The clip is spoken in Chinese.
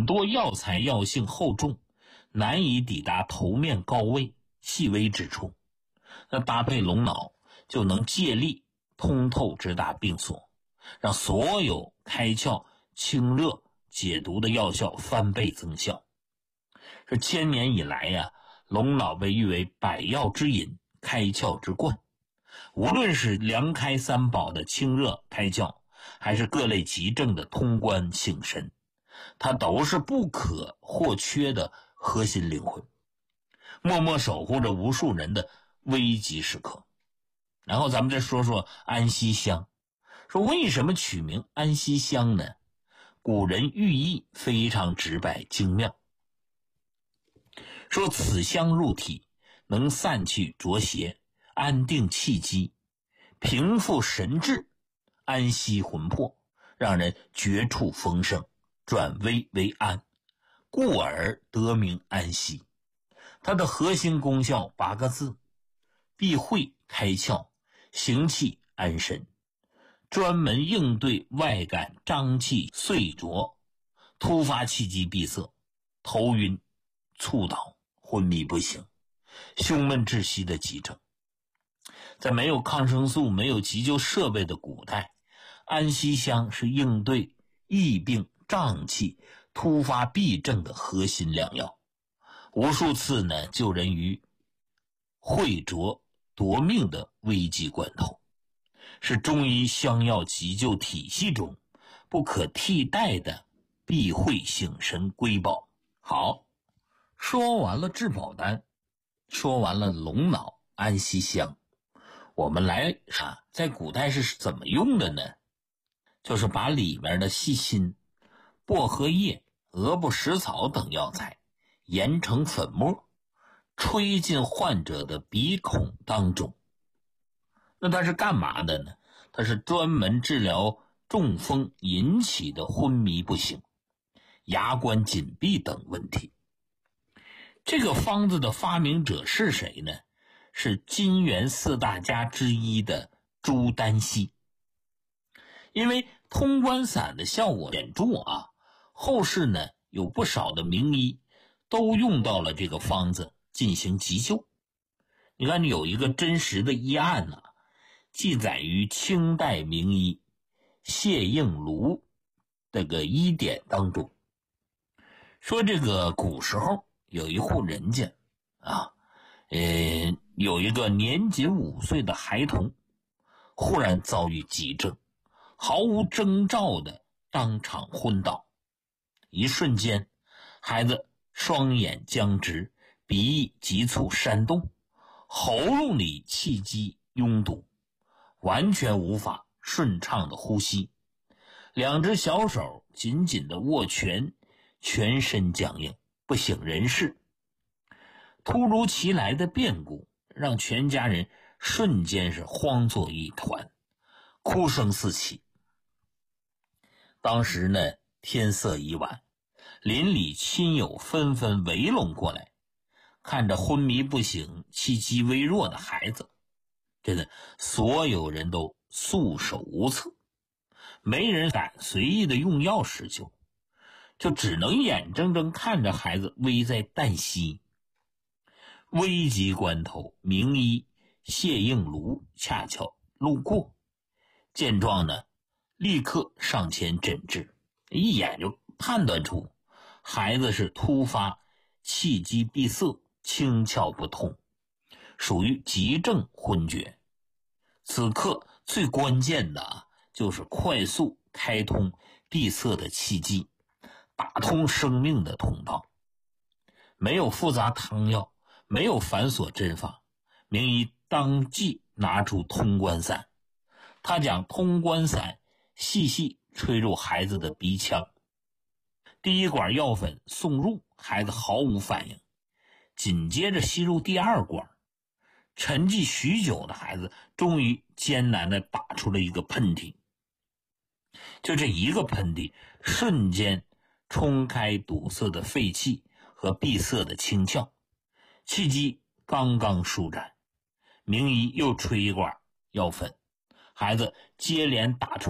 多药材药性厚重，难以抵达头面高位细微之处，那搭配龙脑就能借力通透直达病所，让所有开窍、清热、解毒的药效翻倍增效。这千年以来呀，龙脑被誉为百药之引，开窍之冠。无论是凉开三宝的清热开窍，还是各类急症的通关醒神，它都是不可或缺的核心灵魂，默默守护着无数人的危急时刻。然后咱们再说说安息香，说为什么取名安息香呢？古人寓意非常直白精妙，说此香入体，能散去浊邪，安定气机，平复神志，安息魂魄，让人绝处逢生，转危为安，故而得名安息。它的核心功效8个字：避讳开窍，行气安神，专门应对外感瘴气碎浊、突发气机闭塞、头晕、猝倒、昏迷不醒、胸闷窒息的急症。在没有抗生素、没有急救设备的古代，安息香是应对疫病、瘴气、突发痹症的核心良药，无数次呢救人于秽浊夺命的危急关头，是中医香药急救体系中不可替代的避讳醒神瑰宝。好，说完了治保丹，说完了龙脑、安息香，我们来在古代是怎么用的呢？就是把里面的细辛、薄荷叶、鹅不食草等药材研成粉末，吹进患者的鼻孔当中。那它是干嘛的呢？它是专门治疗中风引起的昏迷不醒、牙关紧闭等问题。这个方子的发明者是谁呢？是金元4大家之一的朱丹溪。因为通关散的效果显著啊，后世呢有不少的名医都用到了这个方子进行急救。你看有一个真实的医案呢，记载于清代名医谢应庐这个医典当中，说这个古时候有一户人家啊，有一个年仅5岁的孩童忽然遭遇急症，毫无征兆的当场昏倒。一瞬间，孩子双眼僵直，鼻翼急促煽动，喉咙里气机拥堵，完全无法顺畅的呼吸，两只小手紧紧的握拳，全身僵硬，不省人事。突如其来的变故让全家人瞬间是慌作一团，哭声四起。当时呢，天色已晚，邻里亲友纷纷围拢过来，看着昏迷不醒、气机微弱的孩子，真的所有人都束手无策，没人敢随意的用药施救，就只能眼睁睁看着孩子危在旦夕。危急关头，名医谢应庐恰巧路过，见状呢，立刻上前诊治，一眼就判断出孩子是突发气机闭塞、清窍不通，属于急症昏厥。此刻最关键的就是快速开通闭塞的气机，打通生命的通道。没有复杂汤药，没有繁琐针法，名医当即拿出通关散，他将通关散细细吹入孩子的鼻腔，第一管药粉送入，孩子毫无反应，紧接着吸入第二管，沉寂许久的孩子终于艰难地打出了一个喷嚏。就这一个喷嚏，瞬间冲开堵塞的肺气和闭塞的清窍，气机刚刚舒展，名医又吹一管药粉，孩子接连打出